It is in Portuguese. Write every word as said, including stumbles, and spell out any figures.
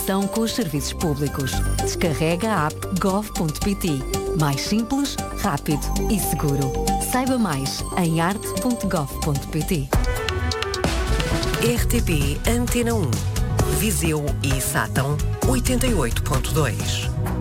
ligação com os serviços públicos. Descarrega a app gov ponto pt. Mais simples, rápido e seguro. Saiba mais em arte ponto gov ponto pt. R T P Antena um. Viseu e Sátão oitenta e oito ponto dois.